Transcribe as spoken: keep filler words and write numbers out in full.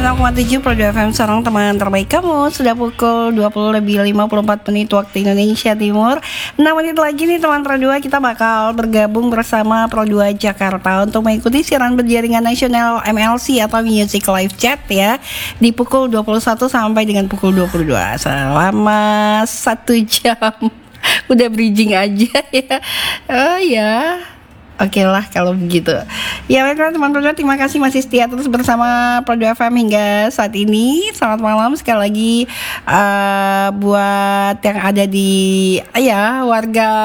enam koma tujuh Pro dua F M Sorong, teman terbaik kamu. Sudah pukul dua puluh lebih lima puluh empat menit waktu Indonesia Timur. enam menit lagi nih teman Pro dua, kita bakal bergabung bersama Pro dua Jakarta untuk mengikuti siaran berjaringan nasional M L C atau Music Live Chat ya, di pukul dua puluh satu sampai dengan pukul dua puluh dua selama satu jam. Udah bridging aja ya. Oh ya. Oke lah kalau begitu. Ya baiklah teman Pro dua, terima kasih masih setia terus bersama Pro dua F M hingga saat ini. Selamat malam sekali lagi uh, buat yang ada di ya warga